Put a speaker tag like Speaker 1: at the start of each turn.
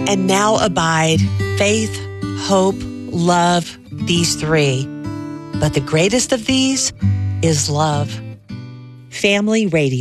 Speaker 1: And now abide faith, hope, love, these three. But the greatest of these is love. Family Radio.